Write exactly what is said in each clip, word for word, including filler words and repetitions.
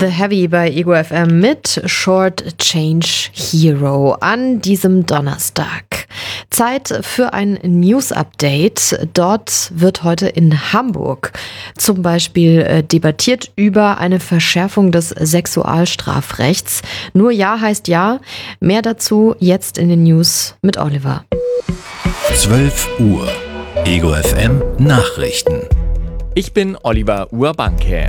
The Heavy bei Ego F M mit Short Change Hero an diesem Donnerstag. Zeit für ein News-Update. Dort wird heute in Hamburg zum Beispiel äh, debattiert über eine Verschärfung des Sexualstrafrechts. Nur Ja heißt Ja. Mehr dazu jetzt in den News mit Oliver. zwölf Uhr. Ego F M Nachrichten. Ich bin Oliver Urbanke.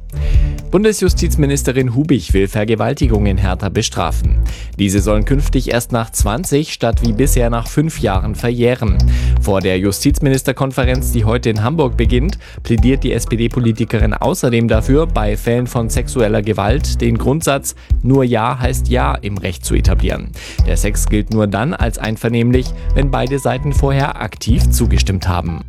Bundesjustizministerin Hubich will Vergewaltigungen härter bestrafen. Diese sollen künftig erst nach zwanzig statt wie bisher nach fünf Jahren verjähren. Vor der Justizministerkonferenz, die heute in Hamburg beginnt, plädiert die S P D-Politikerin außerdem dafür, bei Fällen von sexueller Gewalt den Grundsatz "Nur Ja heißt Ja" im Recht zu etablieren. Der Sex gilt nur dann als einvernehmlich, wenn beide Seiten vorher aktiv zugestimmt haben.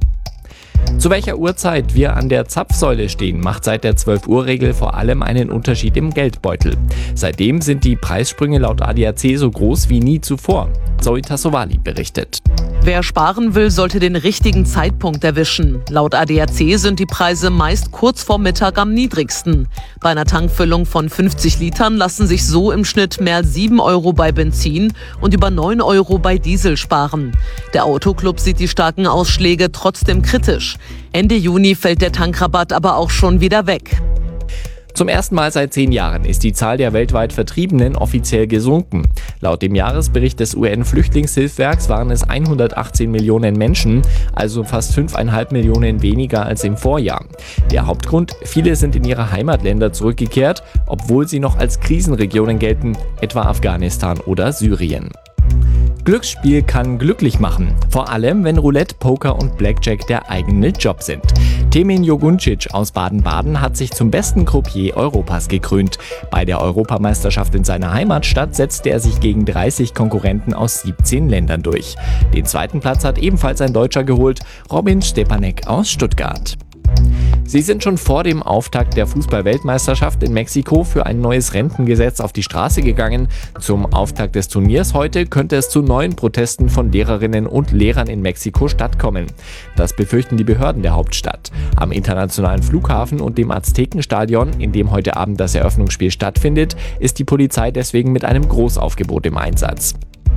Zu welcher Uhrzeit wir an der Zapfsäule stehen, macht seit der zwölf-Uhr-Regel vor allem einen Unterschied im Geldbeutel. Seitdem sind die Preissprünge laut A D A C so groß wie nie zuvor. Zoe Tassovali berichtet. Wer sparen will, sollte den richtigen Zeitpunkt erwischen. Laut A D A C sind die Preise meist kurz vor Mittag am niedrigsten. Bei einer Tankfüllung von fünfzig Litern lassen sich so im Schnitt mehr als sieben Euro bei Benzin und über neun Euro bei Diesel sparen. Der Autoclub sieht die starken Ausschläge trotzdem kritisch. Ende Juni fällt der Tankrabatt aber auch schon wieder weg. Zum ersten Mal seit zehn Jahren ist die Zahl der weltweit Vertriebenen offiziell gesunken. Laut dem Jahresbericht des U N-Flüchtlingshilfswerks waren es hundertachtzehn Millionen Menschen, also fast fünf Komma fünf Millionen weniger als im Vorjahr. Der Hauptgrund: viele sind in ihre Heimatländer zurückgekehrt, obwohl sie noch als Krisenregionen gelten, etwa Afghanistan oder Syrien. Glücksspiel kann glücklich machen, vor allem wenn Roulette, Poker und Blackjack der eigene Job sind. Temin Joguncic aus Baden-Baden hat sich zum besten Croupier Europas gekrönt. Bei der Europameisterschaft in seiner Heimatstadt setzte er sich gegen dreißig Konkurrenten aus siebzehn Ländern durch. Den zweiten Platz hat ebenfalls ein Deutscher geholt, Robin Stepanek aus Stuttgart. Sie sind schon vor dem Auftakt der Fußball-Weltmeisterschaft in Mexiko für ein neues Rentengesetz auf die Straße gegangen. Zum Auftakt des Turniers heute könnte es zu neuen Protesten von Lehrerinnen und Lehrern in Mexiko-Stadt kommen. Das befürchten die Behörden der Hauptstadt. Am internationalen Flughafen und dem Aztekenstadion, in dem heute Abend das Eröffnungsspiel stattfindet, ist die Polizei deswegen mit einem Großaufgebot im Einsatz.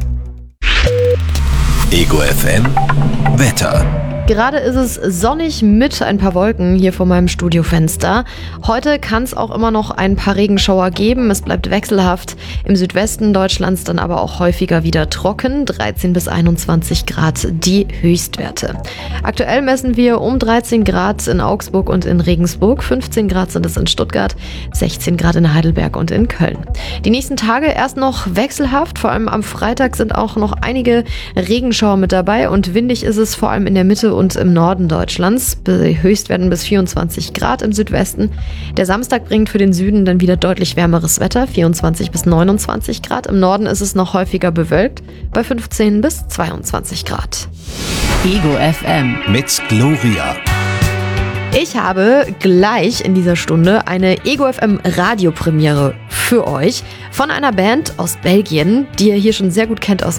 Ego F M Wetter. Gerade ist es sonnig mit ein paar Wolken hier vor meinem Studiofenster. Heute kann es auch immer noch ein paar Regenschauer geben. Es bleibt wechselhaft. Im Südwesten Deutschlands dann aber auch häufiger wieder trocken. dreizehn bis einundzwanzig Grad die Höchstwerte. Aktuell messen wir um dreizehn Grad in Augsburg und in Regensburg. fünfzehn Grad sind es in Stuttgart, sechzehn Grad in Heidelberg und in Köln. Die nächsten Tage erst noch wechselhaft. Vor allem am Freitag sind auch noch einige Regenschauer mit dabei. Und windig ist es vor allem in der Mitte und im Norden Deutschlands. Höchstwerten bis vierundzwanzig Grad im Südwesten. Der Samstag bringt für den Süden dann wieder deutlich wärmeres Wetter, vierundzwanzig bis neunundzwanzig Grad. Im Norden ist es noch häufiger bewölkt, bei fünfzehn bis zweiundzwanzig Grad. Ego F M mit Gloria. Ich habe gleich in dieser Stunde eine Ego F M Radiopremiere für euch von einer Band aus Belgien, die ihr hier schon sehr gut kennt aus